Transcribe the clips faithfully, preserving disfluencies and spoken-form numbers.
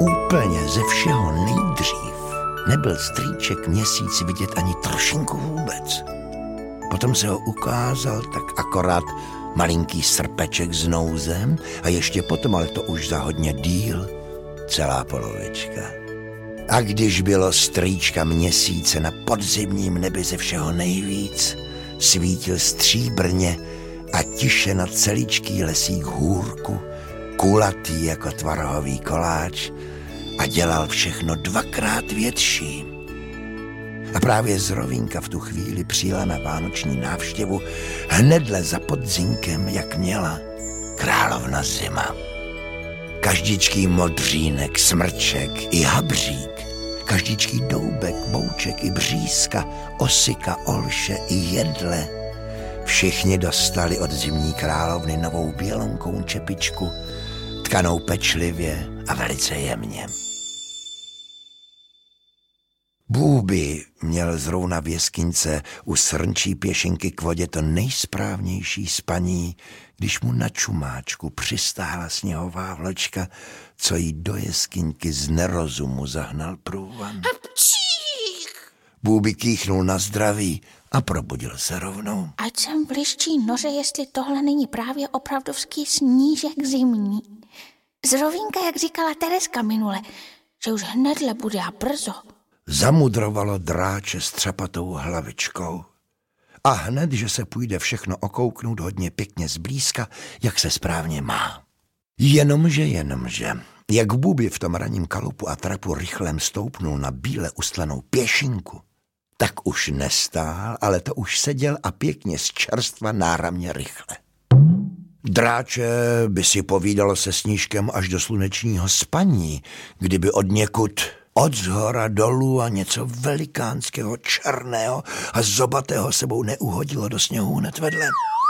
úplně ze všeho nejdřív nebyl strýček Měsíc vidět ani trošinku vůbec. Potom se ho ukázal tak akorát malinký srpeček s nouzem a ještě potom, ale to už za hodně díl, celá polovička. A když bylo strýčka Měsíce na podzimním nebi ze všeho nejvíc, svítil stříbrně a tiše na celíčký lesík hůrku, kulatý jako tvarohový koláč, a dělal všechno dvakrát větší. A právě z Rovínka v tu chvíli přijela na vánoční návštěvu hnedle za podzinkem, jak měla, královna Zima. Každičký modřínek, smrček i habřík, každičký doubek, bouček i břízka, osika, olše i jedle. Všichni dostali od zimní královny novou bělonkou čepičku, tkanou pečlivě a velice jemně. Bůby měl zrovna v jeskyňce u srnčí pěšinky k vodě to nejsprávnější spaní, když mu na čumáčku přistála sněhová vločka, co jí do jeskyňky z nerozumu zahnal průvan. Bůby kýchnul na zdraví a probudil se rovnou. Ať jsem v liščí noře, jestli tohle není právě opravdovský snížek zimní. Z Rovínka, jak říkala Tereska minule, že už hnedle bude a brzo. Zamudrovalo dráče s třepatou hlavičkou. A hned, že se půjde všechno okouknout hodně pěkně zblízka, jak se správně má. Jenomže, jenomže, jak Bůby v tom ranním kalupu a trapu rychlem stoupnul na bíle ustlanou pěšinku, tak už nestál, ale to už seděl a pěkně z čerstva náramně rychle. Dráče by si povídalo se Snížkem až do slunečního spaní, kdyby od někud od zhora dolů a něco velikánského, černého a zobatého sebou neuhodilo do sněhu hned vedle.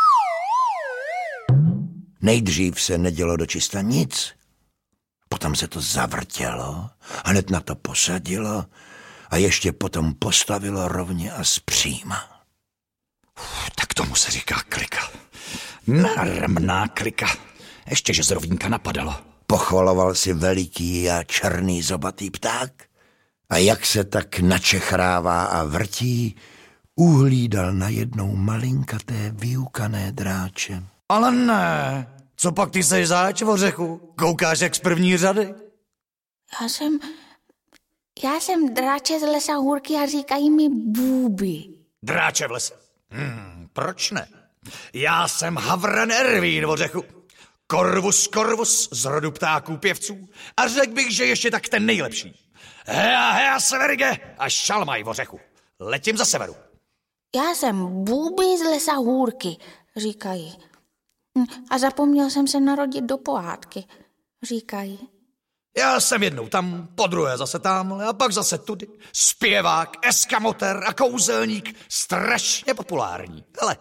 Nejdřív se nedělo dočista nic, potom se to zavrtělo, hned na to posadilo a ještě potom postavilo rovně a zpříma. Uf, tak tomu se říká klika. Náramná klika. Ještě, že z Rovínka napadalo. Pochvaloval si veliký a černý zobatý pták a jak se tak načechrává a vrtí, uhlídal najednou malinkaté vyukané dráče. Ale ne, co pak ty seš zač, Vořechu? Koukáš jak z první řady? Já jsem, já jsem dráče z lesa hůrky a říkají mi Bůby. Dráče v lese? Hmm, proč ne? Já jsem Havran Ervín, Vořechu. Korvus, korvus z rodu ptáků pěvců a řekl bych, že ještě tak ten nejlepší. Hea, hea, severge a šalmaj, Vořechu. Letím za severu. Já jsem Bůby z lesa hůrky, říkají. A zapomněl jsem se narodit do pohádky, říkají. Já jsem jednou tam, podruhé zase tamhle a pak zase tudy. Zpěvák, eskamoter a kouzelník, strašně populární. Hele.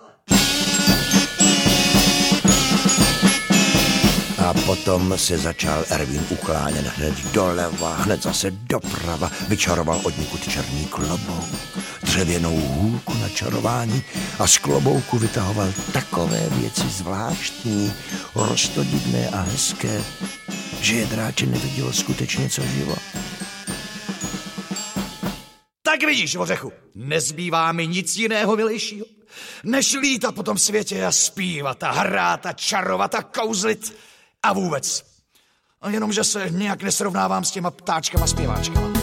A potom se začal Ervín uklánět hned doleva, hned zase doprava, vyčaroval od někud černý klobouk, dřevěnou hůlku na čarování a z klobouku vytahoval takové věci zvláštní, roztodivné a hezké, že je dráče nevidělo skutečně co živo. Tak vidíš, Vořechu, nezbývá mi nic jiného, milejšího, než lítat po tom světě a zpívat a hrát a čarovat a kouzlit a vůbec. A jenomže se nějak nesrovnávám s těma ptáčkama zpěváčkama.